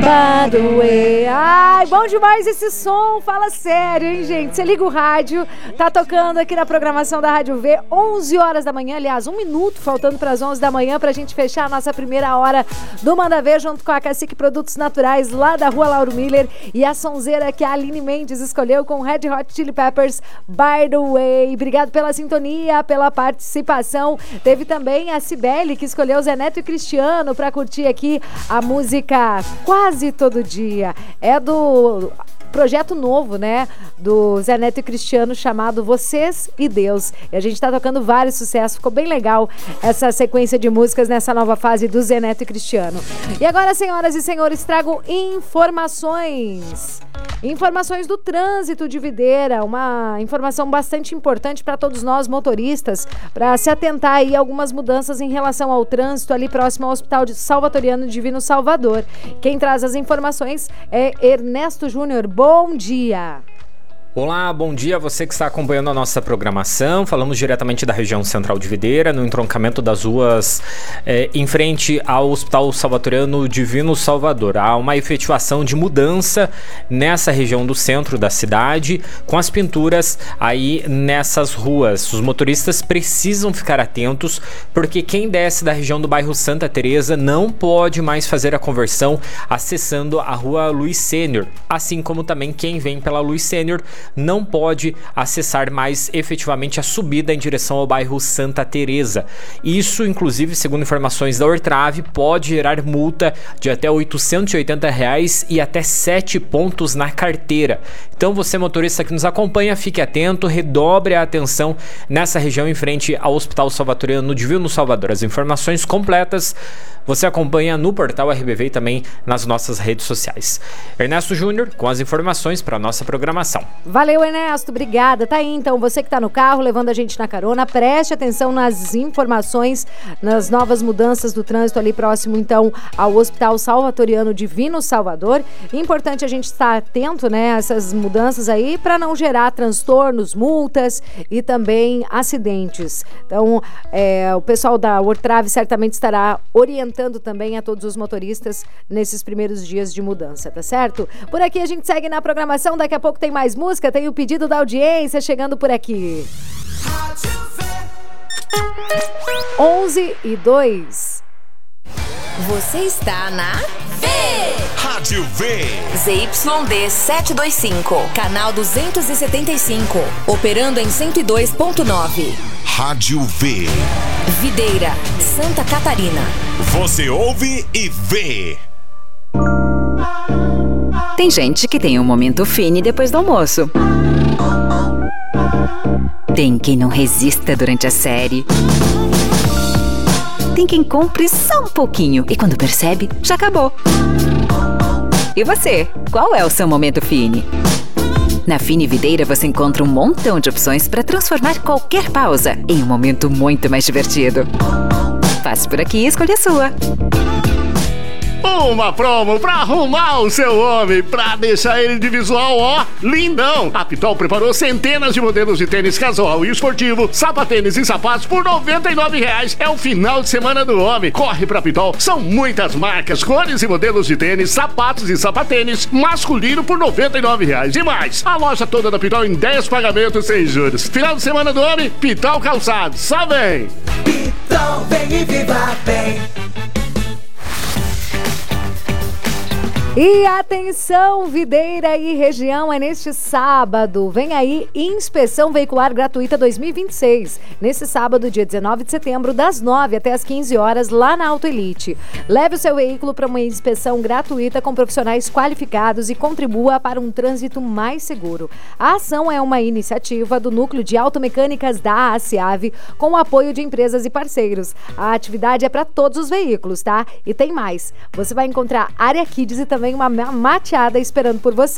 By the way. Ai, bom demais esse som, fala sério, hein, gente? Você liga o rádio, tá tocando aqui na programação da Rádio V, 11 horas da manhã, aliás, 1 minuto faltando para as 11 da manhã pra gente fechar a nossa primeira hora do Manda Ver, junto com a Cacique Produtos Naturais, lá da Rua Lauro Miller, e a sonzeira que a Aline Mendes escolheu com Red Hot Chili Peppers, By the Way. Obrigado pela sintonia, pela participação. Teve também a Cibele, que escolheu Zé Neto e Cristiano pra curtir aqui a música Quase Todo Dia. É do projeto novo, né, do Zé Neto e Cristiano, chamado Vocês e Deus. E a gente tá tocando vários sucessos, ficou bem legal essa sequência de músicas nessa nova fase do Zé Neto e Cristiano. E agora, senhoras e senhores, trago informações do trânsito de Videira, uma informação bastante importante para todos nós motoristas, para se atentar aí a algumas mudanças em relação ao trânsito ali próximo ao Hospital Salvatoriano Divino Salvador. Quem traz as informações é Ernesto Júnior. Bom dia! Olá, bom dia a você que está acompanhando a nossa programação. Falamos diretamente da região central de Videira, no entroncamento das ruas em frente ao Hospital Salvatoriano Divino Salvador. Há uma efetivação de mudança nessa região do centro da cidade, com as pinturas aí nessas ruas. Os motoristas precisam ficar atentos, porque quem desce da região do bairro Santa Teresa não pode mais fazer a conversão acessando a rua Luiz Sênior, assim como também quem vem pela Luiz Sênior não pode acessar mais efetivamente a subida em direção ao bairro Santa Teresa. Isso, inclusive, segundo informações da Ortrave, pode gerar multa de até R$ 880 e até 7 pontos na carteira. Então você, motorista que nos acompanha, fique atento, redobre a atenção nessa região em frente ao Hospital Salvatoriano Divino Salvador. As informações completas você acompanha no portal RBV e também nas nossas redes sociais. Ernesto Júnior com as informações para a nossa programação. Valeu, Ernesto, obrigada. Tá aí, então, você que tá no carro, levando a gente na carona, preste atenção nas informações, nas novas mudanças do trânsito ali próximo, então, ao Hospital Salvatoriano Divino Salvador. Importante a gente estar atento, né, a essas mudanças aí, para não gerar transtornos, multas e também acidentes. Então, o pessoal da Ortrave certamente estará orientando também a todos os motoristas nesses primeiros dias de mudança, tá certo? Por aqui a gente segue na programação, daqui a pouco tem mais música, tem o pedido da audiência chegando por aqui. 11:02. Você está na Rádio V. ZYD 725, canal 275, operando em 102.9. Rádio V. Videira, Santa Catarina. Você ouve e vê. Tem gente que tem um momento fine depois do almoço. Tem quem não resista durante a série. Tem quem compre só um pouquinho e quando percebe, já acabou. E você, qual é o seu momento fine? Na Fine Videira você encontra um montão de opções para transformar qualquer pausa em um momento muito mais divertido. Passe por aqui e escolha a sua. Uma promo pra arrumar o seu homem, pra deixar ele de visual, ó, lindão. A Pitol preparou centenas de modelos de tênis casual e esportivo, sapatênis e sapatos por R$ 99,00. É o final de semana do homem. Corre pra Pitol. São muitas marcas, cores e modelos de tênis, sapatos e sapatênis masculino por R$ 99,00. E mais, a loja toda da Pitol em 10 pagamentos sem juros. Final de semana do homem, Pitol Calçados. Só vem! Pitol, vem e viva bem. E atenção, Videira e região, é neste sábado. Vem aí Inspeção Veicular Gratuita 2026. Nesse sábado, dia 19 de setembro, das 9 até as 15 horas, lá na Auto Elite. Leve o seu veículo para uma inspeção gratuita com profissionais qualificados e contribua para um trânsito mais seguro. A ação é uma iniciativa do Núcleo de Automecânicas da ASEAV, com o apoio de empresas e parceiros. A atividade é para todos os veículos, tá? E tem mais. Você vai encontrar área Kids e também uma mateada esperando por você.